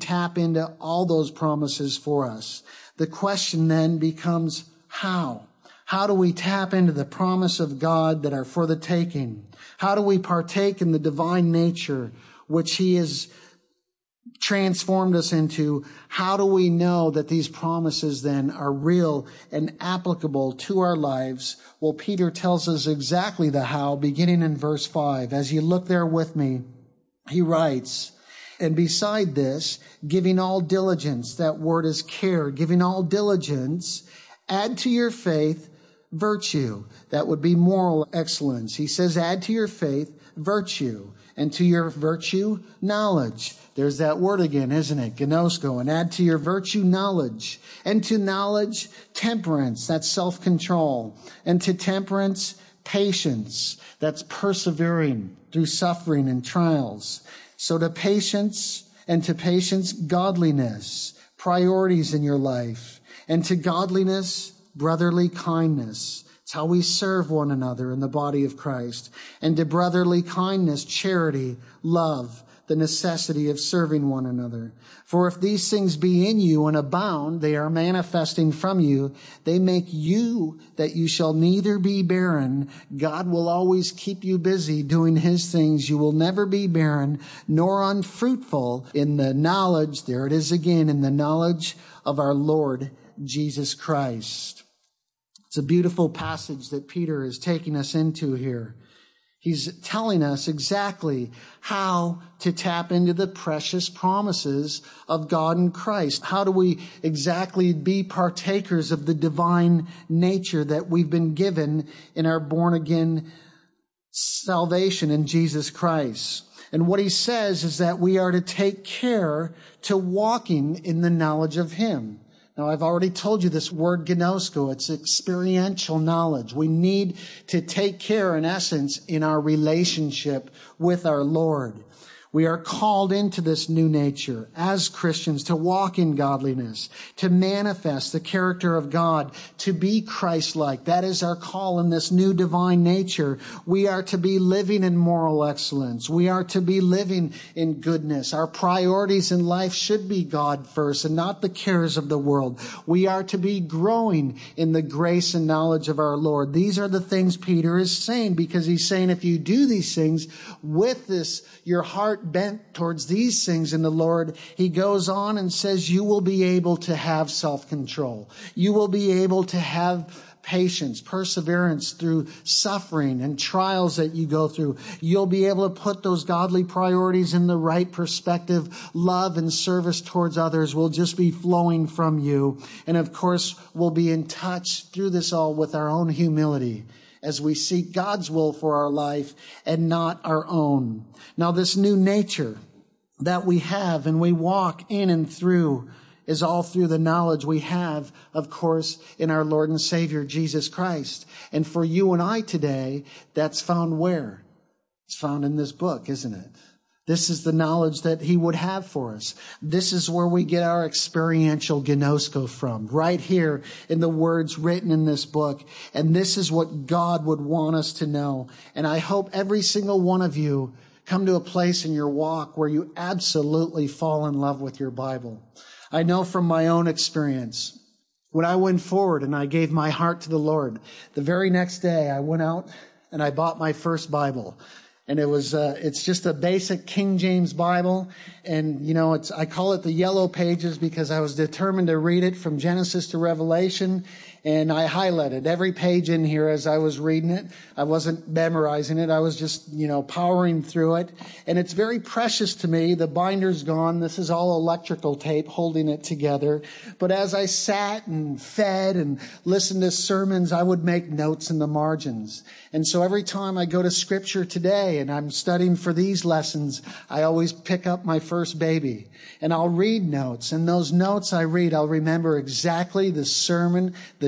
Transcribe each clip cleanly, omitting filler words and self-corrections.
tap into all those promises for us. The question then becomes how? How do we tap into the promise of God that are for the taking? How do we partake in the divine nature which He has transformed us into? How do we know that these promises then are real and applicable to our lives? Well, Peter tells us exactly the how, beginning in verse 5. As you look there with me, he writes, and beside this, giving all diligence, that word is care, giving all diligence, add to your faith virtue. That would be moral excellence. He says, add to your faith virtue, and to your virtue knowledge. There's that word again, isn't it? Gnosko. And add to your virtue knowledge, and to knowledge temperance. That's self-control. And to temperance patience. That's persevering through suffering and trials. So to patience, and to patience godliness, priorities in your life. And to godliness brotherly kindness. It's how we serve one another in the body of Christ. And to brotherly kindness, charity, love, the necessity of serving one another. For if these things be in you and abound, they are manifesting from you. They make you that you shall neither be barren. God will always keep you busy doing His things. You will never be barren, nor unfruitful in the knowledge, there it is again, in the knowledge of our Lord Jesus Christ. It's a beautiful passage that Peter is taking us into here. He's telling us exactly how to tap into the precious promises of God in Christ. How do we exactly be partakers of the divine nature that we've been given in our born-again salvation in Jesus Christ? And what he says is that we are to take care to walking in the knowledge of Him. Now, I've already told you this word gnosko. It's experiential knowledge. We need to take care, in essence, in our relationship with our Lord. We are called into this new nature as Christians to walk in godliness, to manifest the character of God, to be Christ-like. That is our call in this new divine nature. We are to be living in moral excellence. We are to be living in goodness. Our priorities in life should be God first and not the cares of the world. We are to be growing in the grace and knowledge of our Lord. These are the things Peter is saying, because he's saying if you do these things with this, your heart bent towards these things in the Lord, he goes on and says you will be able to have self-control. You will be able to have patience, perseverance through suffering and trials that you go through. You'll be able to put those godly priorities in the right perspective. Love and service towards others will just be flowing from you. And of course, we'll be in touch through this all with our own humility, as we seek God's will for our life and not our own. Now, this new nature that we have and we walk in and through is all through the knowledge we have, of course, in our Lord and Savior, Jesus Christ. And for you and I today, that's found where? It's found in this book, isn't it? This is the knowledge that He would have for us. This is where we get our experiential gnosko from, right here in the words written in this book. And this is what God would want us to know. And I hope every single one of you come to a place in your walk where you absolutely fall in love with your Bible. I know from my own experience, when I went forward and I gave my heart to the Lord, the very next day I went out and I bought my first Bible. And it's just a basic King James Bible. And, I call it the Yellow Pages because I was determined to read it from Genesis to Revelation. And I highlighted every page in here as I was reading it. I wasn't memorizing it. I was just, powering through it. And it's very precious to me. The binder's gone. This is all electrical tape holding it together. But as I sat and fed and listened to sermons, I would make notes in the margins. And so every time I go to Scripture today and I'm studying for these lessons, I always pick up my first baby and I'll read notes. And those notes I read, I'll remember exactly the sermon, the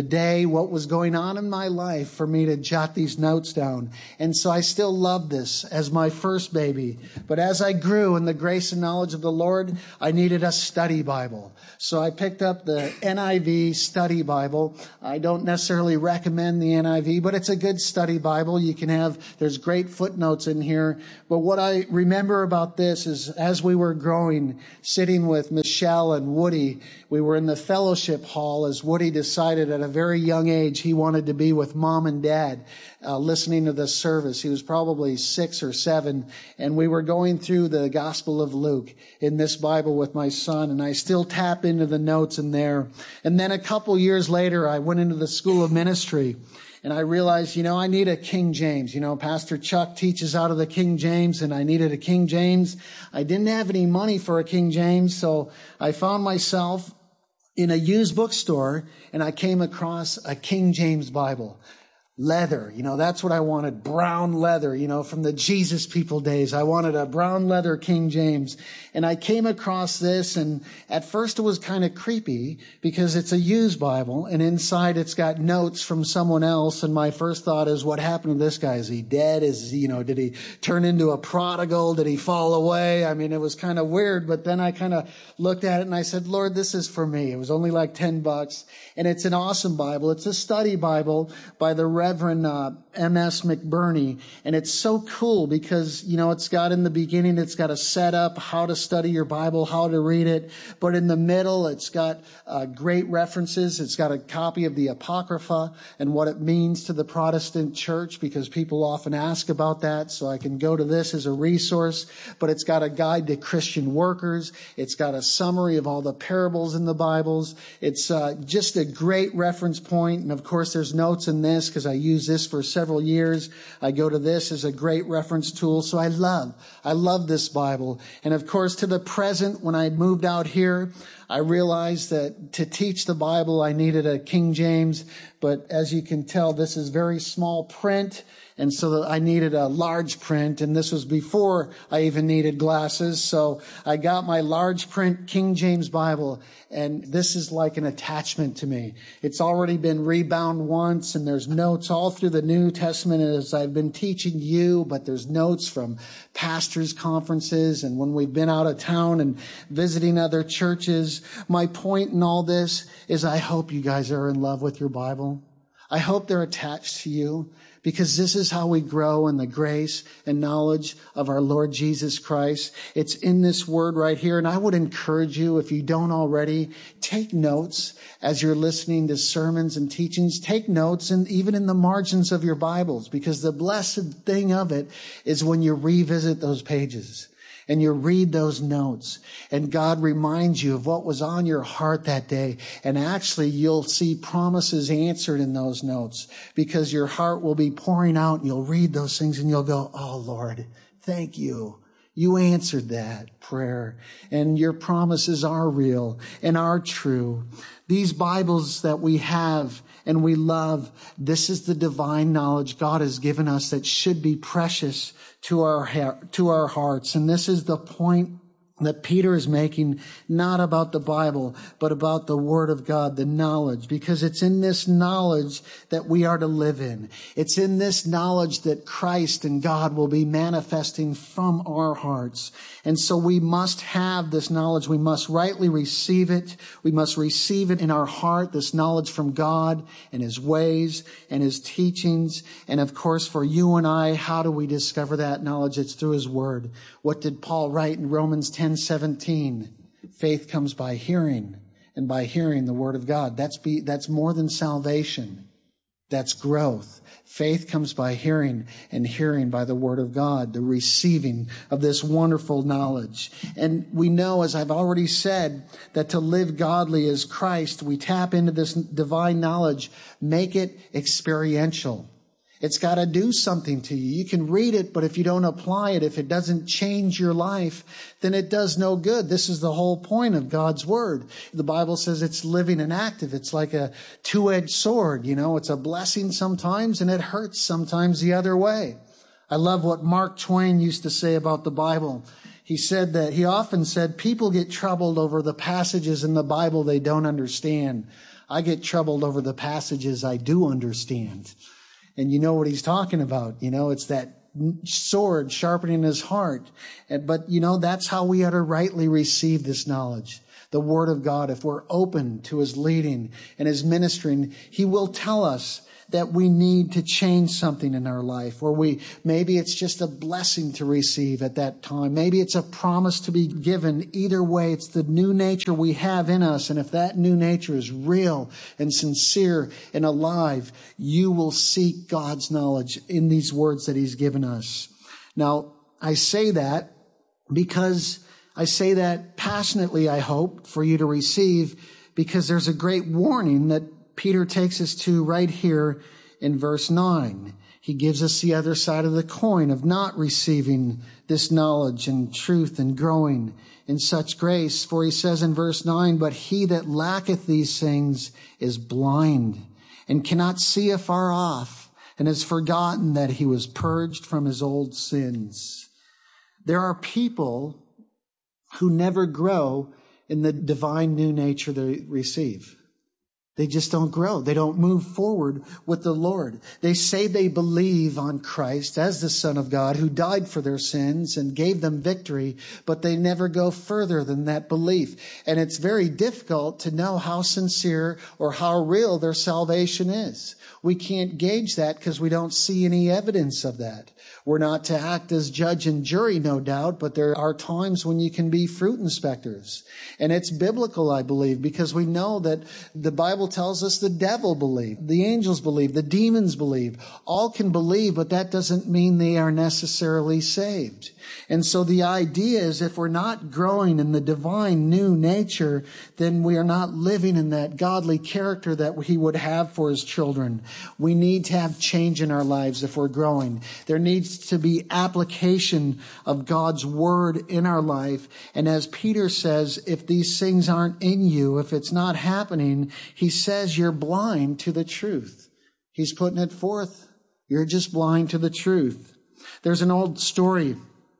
day, what was going on in my life for me to jot these notes down. And so I still love this as my first baby. But as I grew in the grace and knowledge of the Lord, I needed a study Bible. So I picked up the NIV study Bible. I don't necessarily recommend the NIV, but it's a good study Bible. There's great footnotes in here. But what I remember about this is as we were growing, sitting with Michelle and Woody, we were in the fellowship hall as Woody decided at a very young age he wanted to be with mom and dad, listening to the service. He was probably 6 or 7, and we were going through the Gospel of Luke in this Bible with my son, and I still tap into the notes in there. And then a couple years later, I went into the School of Ministry, and I realized, I need a King James. Pastor Chuck teaches out of the King James, and I needed a King James. I didn't have any money for a King James, so I found myself in a used bookstore, and I came across a King James Bible. Leather, that's what I wanted. Brown leather, from the Jesus people days. I wanted a brown leather King James. And I came across this, and at first it was kind of creepy because it's a used Bible, and inside it's got notes from someone else. And my first thought is, what happened to this guy? Is he dead? Did he turn into a prodigal? Did he fall away? I mean, it was kind of weird, but then I kind of looked at it and I said, Lord, this is for me. It was only like $10, and it's an awesome Bible. It's a study Bible by the Reverend M.S. McBurney. And it's so cool because, it's got in the beginning, it's got a setup, how to study your Bible, how to read it. But in the middle, it's got great references. It's got a copy of the Apocrypha and what it means to the Protestant church, because people often ask about that. So I can go to this as a resource. But it's got a guide to Christian workers. It's got a summary of all the parables in the Bibles. It's just a great reference point. And of course, there's notes in this because I used this for several years. I go to this as a great reference tool. So I love this Bible. And of course, to the present, when I moved out here, I realized that to teach the Bible, I needed a King James. But as you can tell, this is very small print. And so I needed a large print, and this was before I even needed glasses. So I got my large print King James Bible, and this is like an attachment to me. It's already been rebound once, and there's notes all through the New Testament as I've been teaching you, but there's notes from pastors' conferences and when we've been out of town and visiting other churches. My point in all this is I hope you guys are in love with your Bible. I hope they're attached to you, because this is how we grow in the grace and knowledge of our Lord Jesus Christ. It's in this word right here. And I would encourage you, if you don't already, take notes as you're listening to sermons and teachings. Take notes, and even in the margins of your Bibles, because the blessed thing of it is when you revisit those pages and you read those notes, and God reminds you of what was on your heart that day. And actually, you'll see promises answered in those notes, because your heart will be pouring out, and you'll read those things and you'll go, oh Lord, thank you. You answered that prayer, and your promises are real and are true. These Bibles that we have and we love, this is the divine knowledge God has given us that should be precious to our hearts. And this is the point that Peter is making, not about the Bible, but about the Word of God, the knowledge, because it's in this knowledge that we are to live in. It's in this knowledge that Christ and God will be manifesting from our hearts. And so we must have this knowledge. We must rightly receive it. We must receive it in our heart, this knowledge from God and His ways and His teachings. And of course, for you and I, how do we discover that knowledge? It's through His Word. What did Paul write in Romans 10:17? Faith comes by hearing, and by hearing the Word of God. That's more than salvation. That's growth. Faith comes by hearing, and hearing by the Word of God, the receiving of this wonderful knowledge. And we know, as I've already said, that to live godly as Christ, we tap into this divine knowledge, make it experiential. It's got to do something to you. You can read it, but if you don't apply it, if it doesn't change your life, then it does no good. This is the whole point of God's Word. The Bible says it's living and active. It's like a two-edged sword. It's a blessing sometimes, and it hurts sometimes the other way. I love what Mark Twain used to say about the Bible. He often said, people get troubled over the passages in the Bible they don't understand. I get troubled over the passages I do understand. And you know what he's talking about. It's that sword sharpening his heart. But that's how we ought to rightly receive this knowledge. The Word of God, if we're open to His leading and His ministering, He will tell us that we need to change something in our life, or maybe it's just a blessing to receive at that time. Maybe it's a promise to be given. Either way, it's the new nature we have in us. And if that new nature is real and sincere and alive, you will seek God's knowledge in these words that He's given us. Now, I say that because I say that passionately, I hope, for you to receive, because there's a great warning that Peter takes us to right here in verse 9. He gives us the other side of the coin of not receiving this knowledge and truth and growing in such grace. For he says in verse 9, "But he that lacketh these things is blind and cannot see afar off, and has forgotten that he was purged from his old sins." There are people who never grow in the divine new nature they receive. They just don't grow. They don't move forward with the Lord. They say they believe on Christ as the Son of God who died for their sins and gave them victory, but they never go further than that belief. And it's very difficult to know how sincere or how real their salvation is. We can't gauge that because we don't see any evidence of that. We're not to act as judge and jury, no doubt, but there are times when you can be fruit inspectors. And it's biblical, I believe, because we know that the Bible tells us the devil believed, the angels believe, the demons believe. All can believe, but that doesn't mean they are necessarily saved. And so the idea is if we're not growing in the divine new nature, then we are not living in that godly character that He would have for His children. We need to have change in our lives if we're growing. There needs to be application of God's Word in our life. And as Peter says, if these things aren't in you, if it's not happening, he says you're blind to the truth. He's putting it forth. You're just blind to the truth. There's an old story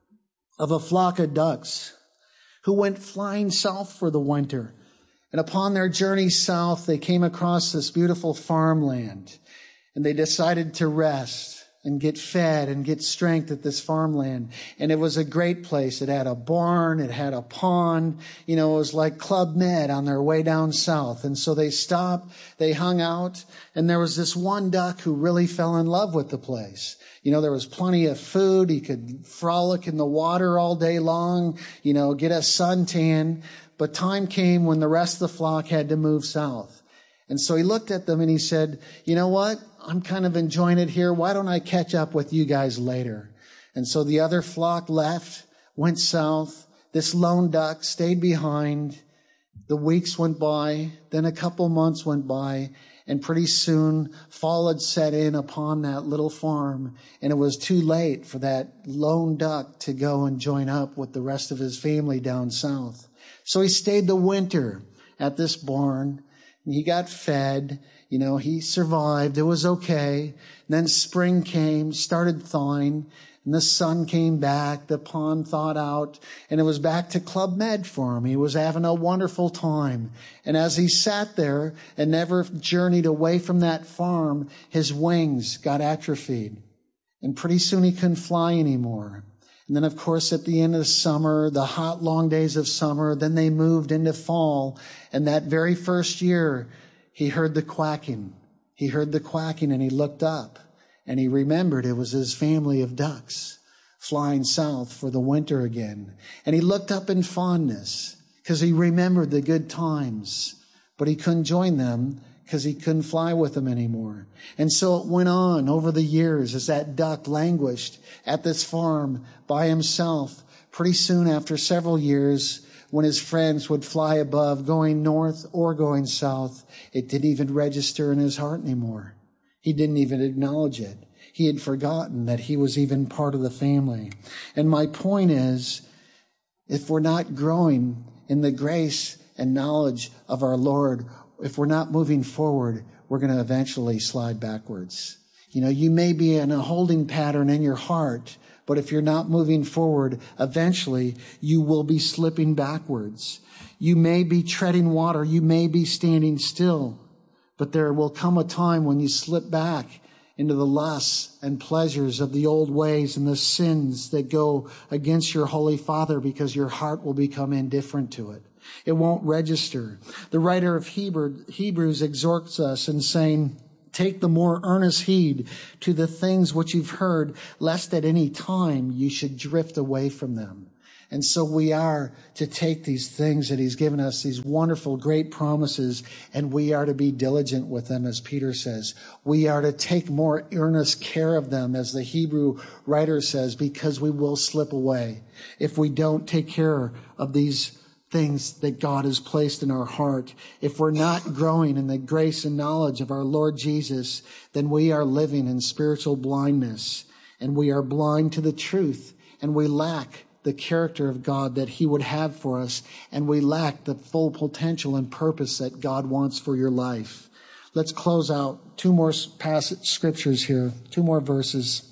of a flock of ducks who went flying south for the winter. And upon their journey south, they came across this beautiful farmland. And they decided to rest and get fed and get strength at this farmland. And it was a great place. It had a barn. It had a pond. It was like Club Med on their way down south. And so they stopped. They hung out. And there was this one duck who really fell in love with the place. There was plenty of food. He could frolic in the water all day long, get a suntan. But time came when the rest of the flock had to move south. And so he looked at them and he said, "You know what? I'm kind of enjoying it here. Why don't I catch up with you guys later?" And so the other flock left, went south. This lone duck stayed behind. The weeks went by. Then a couple months went by. And pretty soon, fall had set in upon that little farm. And it was too late for that lone duck to go and join up with the rest of his family down south. So he stayed the winter at this barn. And he got fed. He survived. It was okay. And then spring came, started thawing. And the sun came back, the pond thawed out, and it was back to Club Med for him. He was having a wonderful time. And as he sat there and never journeyed away from that farm, his wings got atrophied. And pretty soon he couldn't fly anymore. And then, of course, at the end of the summer, the hot, long days of summer, then they moved into fall. And that very first year, he heard the quacking. He heard the quacking and he looked up. And he remembered it was his family of ducks flying south for the winter again. And he looked up in fondness because he remembered the good times. But he couldn't join them because he couldn't fly with them anymore. And so it went on over the years as that duck languished at this farm by himself. Pretty soon after several years, when his friends would fly above, going north or going south, it didn't even register in his heart anymore. He didn't even acknowledge it. He had forgotten that he was even part of the family. And my point is, if we're not growing in the grace and knowledge of our Lord, if we're not moving forward, we're going to eventually slide backwards. You may be in a holding pattern in your heart, but if you're not moving forward, eventually you will be slipping backwards. You may be treading water. You may be standing still. But there will come a time when you slip back into the lusts and pleasures of the old ways and the sins that go against your Holy Father, because your heart will become indifferent to it. It won't register. The writer of Hebrews exhorts us in saying, take the more earnest heed to the things which you've heard, lest at any time you should drift away from them. And so we are to take these things that he's given us, these wonderful, great promises, and we are to be diligent with them, as Peter says. We are to take more earnest care of them, as the Hebrew writer says, because we will slip away if we don't take care of these things that God has placed in our heart. If we're not growing in the grace and knowledge of our Lord Jesus, then we are living in spiritual blindness, and we are blind to the truth, and we lack the character of God that he would have for us, and we lack the full potential and purpose that God wants for your life. Let's close out two more passage scriptures here, two more verses.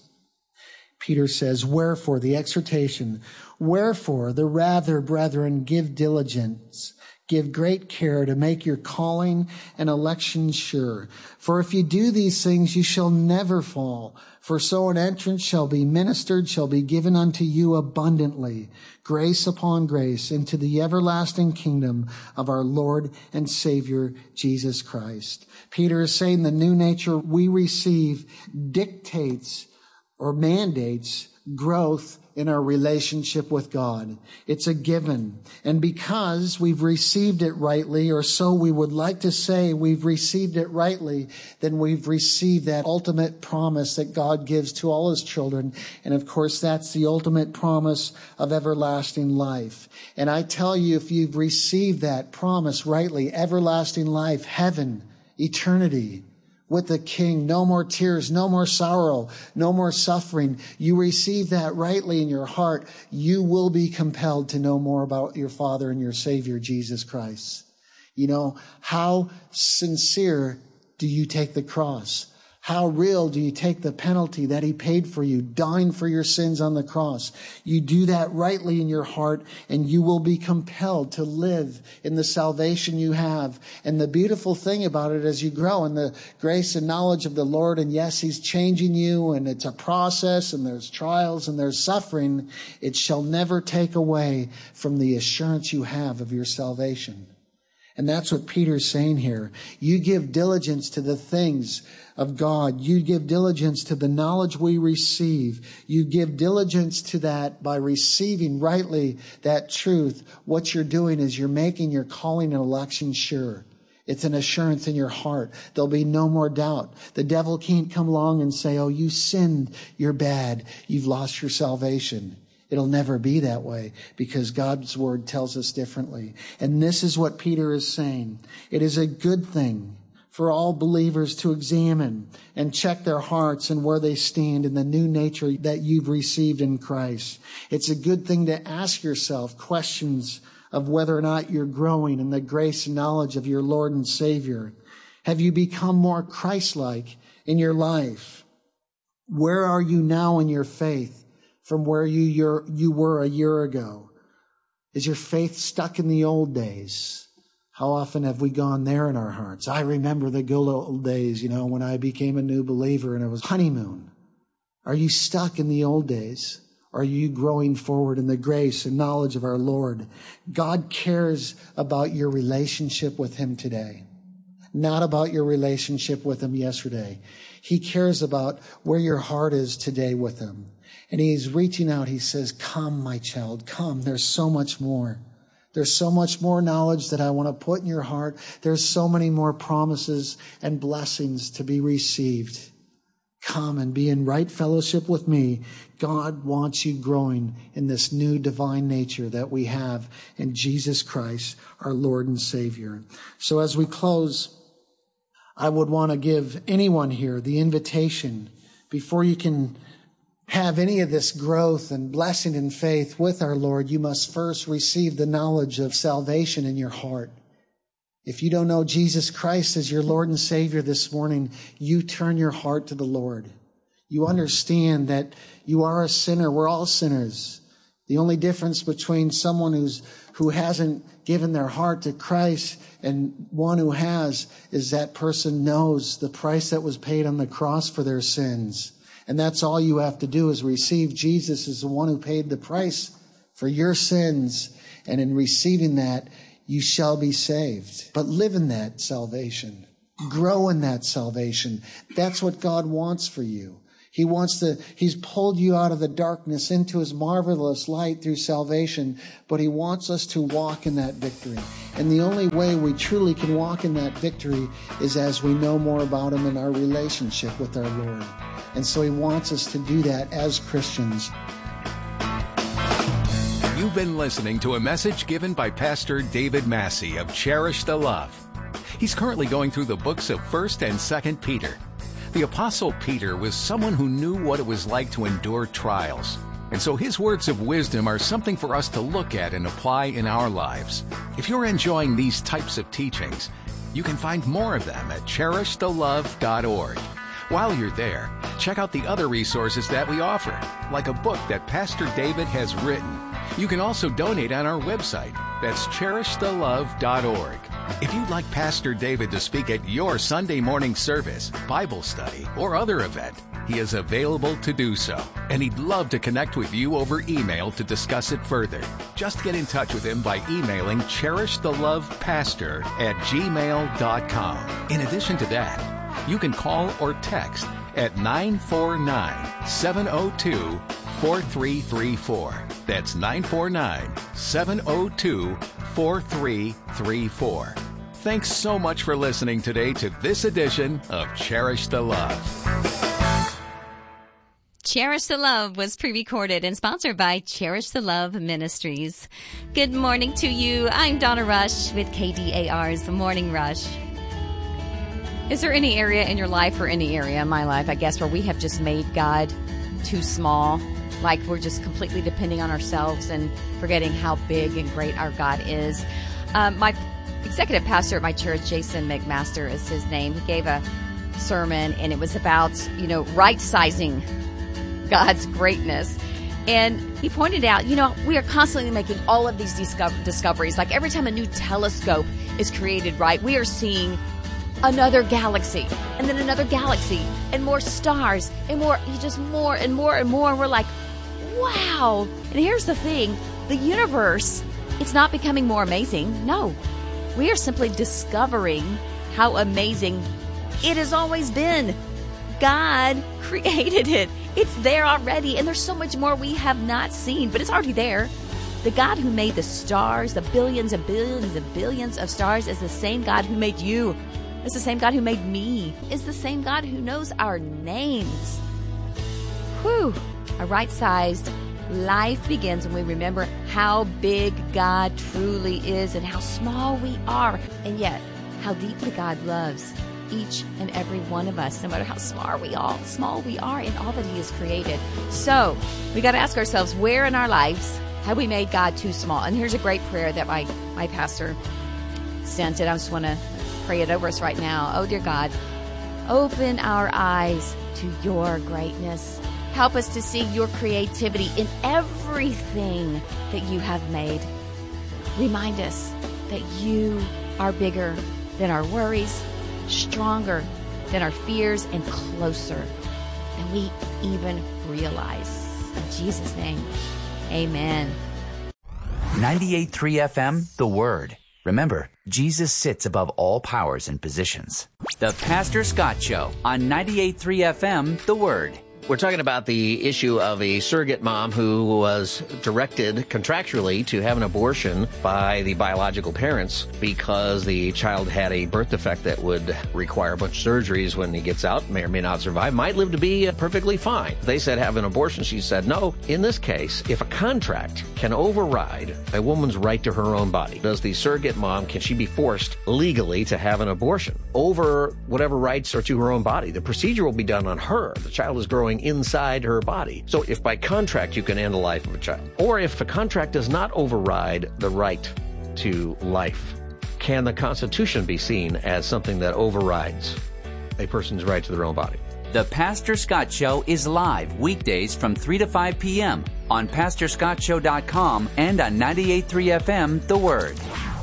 Peter says, wherefore, the exhortation, wherefore, the rather, brethren, give diligence, give great care to make your calling and election sure. For if you do these things, you shall never fall. For so an entrance shall be ministered, shall be given unto you abundantly, grace upon grace, into the everlasting kingdom of our Lord and Savior, Jesus Christ. Peter is saying the new nature we receive dictates or mandates growth in our relationship with God. It's a given. And because we've received it rightly, or so we would like to say we've received it rightly, then we've received that ultimate promise that God gives to all his children. And of course, that's the ultimate promise of everlasting life. And I tell you, if you've received that promise rightly, everlasting life, heaven, eternity, with the King, no more tears, no more sorrow, no more suffering. You receive that rightly in your heart, you will be compelled to know more about your Father and your Savior, Jesus Christ. You know, how sincere do you take the cross? How real do you take the penalty that he paid for you, dying for your sins on the cross? You do that rightly in your heart, and you will be compelled to live in the salvation you have. And the beautiful thing about it, as you grow in the grace and knowledge of the Lord, and yes, he's changing you, and it's a process, and there's trials, and there's suffering, it shall never take away from the assurance you have of your salvation. And that's what Peter's saying here. You give diligence to the things of God. You give diligence to the knowledge we receive. You give diligence to that by receiving rightly that truth. What you're doing is you're making your calling and election sure. It's an assurance in your heart. There'll be no more doubt. The devil can't come along and say, oh, you sinned, you're bad, you've lost your salvation. It'll never be that way, because God's word tells us differently. And this is what Peter is saying. It is a good thing for all believers to examine and check their hearts and where they stand in the new nature that you've received in Christ. It's a good thing to ask yourself questions of whether or not you're growing in the grace and knowledge of your Lord and Savior. Have you become more Christ-like in your life? Where are you now in your faith from where you were a year ago? Is your faith stuck in the old days? How often have we gone there in our hearts? I remember the good old days, when I became a new believer and it was honeymoon. Are you stuck in the old days? Are you growing forward in the grace and knowledge of our Lord? God cares about your relationship with him today, not about your relationship with him yesterday. He cares about where your heart is today with him. And he's reaching out. He says, come, my child, come. There's so much more. There's so much more knowledge that I want to put in your heart. There's so many more promises and blessings to be received. Come and be in right fellowship with me. God wants you growing in this new divine nature that we have in Jesus Christ, our Lord and Savior. So as we close, I would want to give anyone here the invitation, before you can have any of this growth and blessing in faith with our Lord, you must first receive the knowledge of salvation in your heart. If you don't know Jesus Christ as your Lord and Savior this morning, you turn your heart to the Lord. You understand that you are a sinner. We're all sinners. The only difference between someone who hasn't given their heart to Christ, and one who has, is that person knows the price that was paid on the cross for their sins. And that's all you have to do, is receive Jesus as the one who paid the price for your sins. And in receiving that, you shall be saved. But live in that salvation. Grow in that salvation. That's what God wants for you. He's pulled you out of the darkness into his marvelous light through salvation, but he wants us to walk in that victory. And the only way we truly can walk in that victory is as we know more about him in our relationship with our Lord. And so he wants us to do that as Christians. You've been listening to a message given by Pastor David Massey of Cherish the Love. He's currently going through the books of 1st and 2nd Peter. The Apostle Peter was someone who knew what it was like to endure trials. And so his words of wisdom are something for us to look at and apply in our lives. If you're enjoying these types of teachings, you can find more of them at CherishTheLove.org. While you're there, check out the other resources that we offer, like a book that Pastor David has written. You can also donate on our website. That's CherishTheLove.org. If you'd like Pastor David to speak at your Sunday morning service, Bible study, or other event, he is available to do so. And he'd love to connect with you over email to discuss it further. Just get in touch with him by emailing CherishTheLovePastor@gmail.com. In addition to that, you can call or text at 949-702-4334. That's 949-702-4334. Thanks so much for listening today to this edition of Cherish the Love. Cherish the Love was pre-recorded and sponsored by Cherish the Love Ministries. Good morning to you. I'm Donna Rush with KDAR's Morning Rush. Is there any area in your life, or any area in my life, I guess, where we have just made God too small? Like we're just completely depending on ourselves and forgetting how big and great our God is. My executive pastor at my church, Jason McMaster is his name. He gave a sermon, and it was about, right-sizing God's greatness. And he pointed out, we are constantly making all of these discoveries. Like every time a new telescope is created, right, we are seeing another galaxy, and then another galaxy, and more stars, and more and more. And we're like, wow. And here's the thing, the universe, it's not becoming more amazing. No, we are simply discovering how amazing it has always been. God created it. It's there already, and there's so much more we have not seen, but it's already there. The God who made the stars, the billions and billions and billions of stars, is the same God who made you. It's the same God who made me. It's the same God who knows our names. Whew. A right-sized life begins when we remember how big God truly is and how small we are, and yet how deeply God loves each and every one of us, no matter how small we are in all that he has created. So we got to ask ourselves, where in our lives have we made God too small? And here's a great prayer that my pastor sent, and I just want to pray it over us right now. Oh, dear God, open our eyes to your greatness. Help us to see your creativity in everything that you have made. Remind us that you are bigger than our worries, stronger than our fears, and closer than we even realize. In Jesus' name, amen. 98.3 FM, The Word. Remember, Jesus sits above all powers and positions. The Pastor Scott Show on 98.3 FM, The Word. We're talking about the issue of a surrogate mom who was directed contractually to have an abortion by the biological parents because the child had a birth defect that would require a bunch of surgeries when he gets out, may or may not survive, might live to be perfectly fine. They said have an abortion. She said no. In this case, if a contract can override a woman's right to her own body, does the surrogate mom, can she be forced legally to have an abortion over whatever rights are to her own body? The procedure will be done on her. The child is growing inside her body. So if by contract you can end the life of a child, or if the contract does not override the right to life, can the Constitution be seen as something that overrides a person's right to their own body? The Pastor Scott Show is live weekdays from 3 to 5 p.m. on PastorScottShow.com and on 98.3 FM, The Word.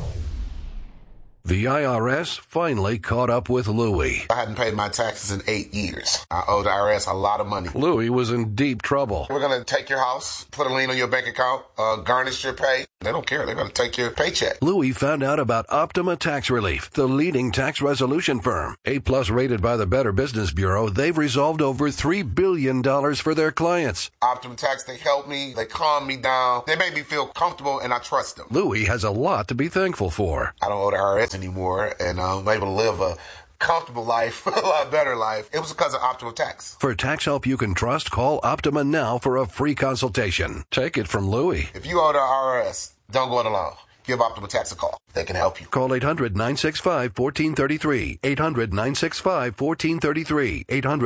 The IRS finally caught up with Louie. I hadn't paid my taxes in 8 years. I owe the IRS a lot of money. Louie was in deep trouble. We're going to take your house, put a lien on your bank account, garnish your pay. They don't care. They're going to take your paycheck. Louie found out about Optima Tax Relief, the leading tax resolution firm. A-plus rated by the Better Business Bureau, they've resolved over $3 billion for their clients. Optima Tax, they help me. They calm me down. They make me feel comfortable, and I trust them. Louie has a lot to be thankful for. I don't owe the IRS anymore, and I'm able to live a comfortable life, a lot better life. It was because of Optima Tax. For tax help you can trust, call Optima now for a free consultation. Take it from Louie. If you owe the IRS, don't go it alone. Give Optima Tax a call. They can help you. Call 800-965-1433. 800-965-1433.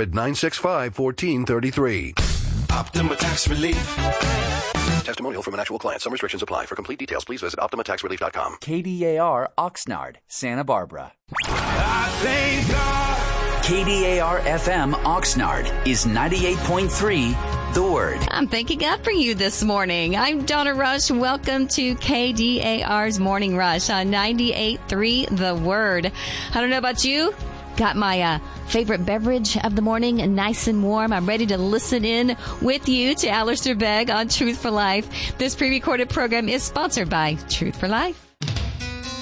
800-965-1433. Optima Tax Relief. Testimonial from an actual client. Some restrictions apply. For complete details, please visit OptimaTaxRelief.com. KDAR Oxnard, Santa Barbara. I thank God. KDAR FM Oxnard is 98.3 The Word. I'm thanking God for you this morning. I'm Donna Rush. Welcome to KDAR's Morning Rush on 98.3 The Word. I don't know about you. Got my favorite beverage of the morning, nice and warm. I'm ready to listen in with you to Alistair Begg on Truth for Life. This pre-recorded program is sponsored by Truth for Life.